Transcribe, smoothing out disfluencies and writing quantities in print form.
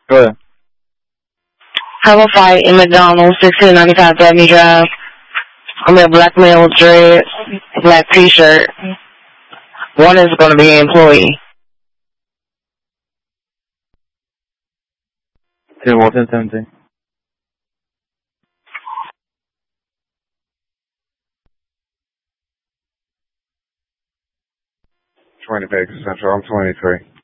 Go ahead. Have a fight in McDonald's, 1695 Dudney Drive. I'm a black male with dreads, black t-shirt. One is going to be an employee. Okay, what is empty? Twenty Baker Central. I'm 23.